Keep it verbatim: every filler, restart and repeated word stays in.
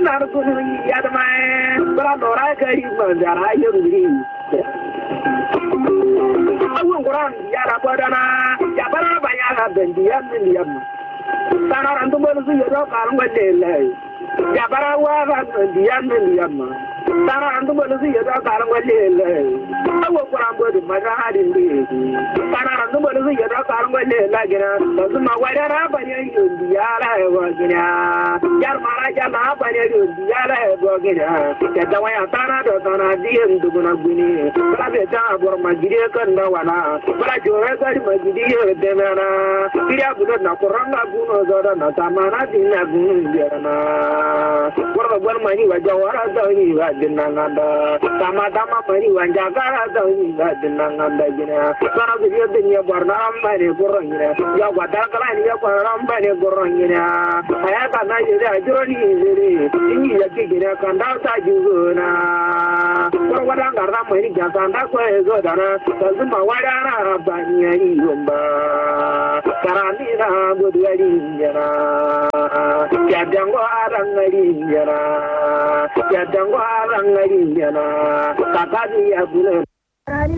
na ku ya da mai bara dora kai ma jara yuri awun quran ya ra bodana ya bara banya bendiyan min yamma sana randu bolu su yodo karam galle ya bara wa bendiyan min yamma sana randu bolu su yodo karam galle awu quran bodu mazahadin bi sana randu bolu su yodo karam galle la gina su ma wadara banya yundi ya la wa gina yar mara ja na banya yundi ya la wa gina ya dawaya sana do sana diyen duguna guni bala be ta bor magide kan da wana bala jore gari magide de mana kiriya bulo na koranga guno zoda na tamana dinna gunu yerana korba gwan mani wa jawara dawni wa dinna nganda tama tama mani wa jagara dawni wa dinna nganda gina sana biyo dinya borna ambane gorongina ya gwadar kala ni ya borna ambane gorongina aya kana yede ajroni yede ingi yake gina kanda ta juguna korwa dangara mani jasanda ko ezo dana tazuma wadana banya yomba karanina budwari jana ya dango arangari jana ya dango arangari jana kakadi ya bulan